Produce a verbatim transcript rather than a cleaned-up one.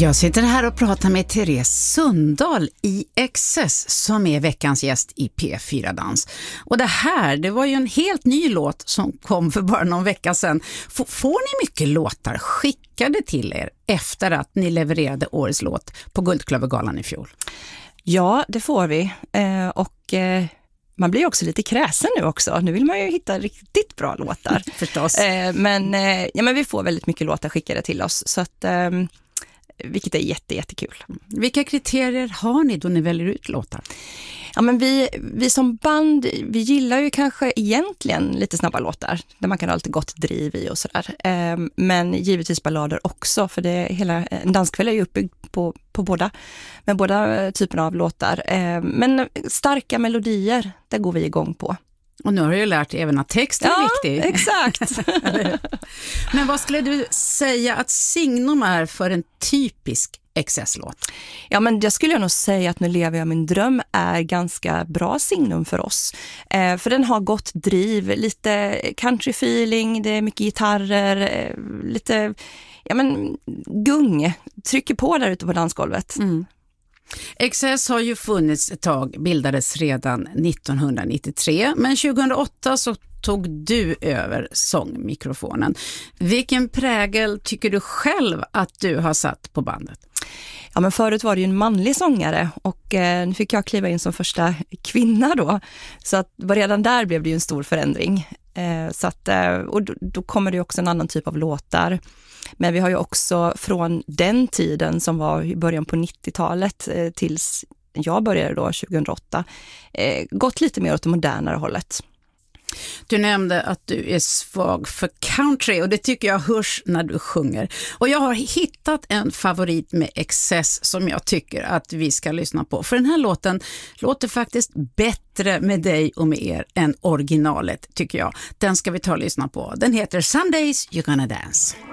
Jag sitter här och pratar med Therese Sundahl i Excess som är veckans gäst i P fyra Dans. Och det här, det var ju en helt ny låt som kom för bara någon vecka sedan. F- får ni mycket låtar skickade till er efter att ni levererade årets låt på Guldklövergalan i fjol? Ja, det får vi. Eh, och... Eh... Man blir också lite kräsen nu också. Nu vill man ju hitta riktigt bra låtar. Förstås. Eh, men, eh, ja, men vi får väldigt mycket låtar skickade till oss. Så att, eh, vilket är jätte, jättekul. Vilka kriterier har ni då ni väljer ut låtar? Ja, men vi, vi som band, vi gillar ju kanske egentligen lite snabba låtar. Där man kan ha lite gott driv i och sådär. Eh, men givetvis ballader också. För det, hela, en danskväll är ju uppbyggd på, på båda. Med båda typerna av låtar. Eh, men starka melodier, det går vi igång på. Och nu har du ju lärt dig även att texten är ja, viktig. Exakt. Men vad skulle du säga att signum är för en typisk Excess-låt? Ja, men det skulle jag nog säga att Nu lever jag min dröm är ganska bra signum för oss. Eh, för den har gott driv, lite country feeling, det är mycket gitarrer, eh, lite ja, men, gung. Trycker på där ute på dansgolvet. Mm. Excess har ju funnits ett tag, bildades redan nittonhundranittiotre, men tjugohundraåtta så tog du över sångmikrofonen. Vilken prägel tycker du själv att du har satt på bandet? Ja, men förut var det ju en manlig sångare och eh, nu fick jag kliva in som första kvinna då. Så att redan där blev det ju en stor förändring. Eh, så att, eh, och då, då kommer det ju också en annan typ av låtar. Men vi har ju också från den tiden som var i början på nittiotalet eh, tills jag började då tjugohundraåtta eh, gått lite mer åt det modernare hållet. Du nämnde att du är svag för country och det tycker jag hörs när du sjunger. Och jag har hittat en favorit med Excess som jag tycker att vi ska lyssna på. För den här låten låter faktiskt bättre med dig och med er än originalet tycker jag. Den ska vi ta och lyssna på. Den heter Some Days You're Gonna Dance.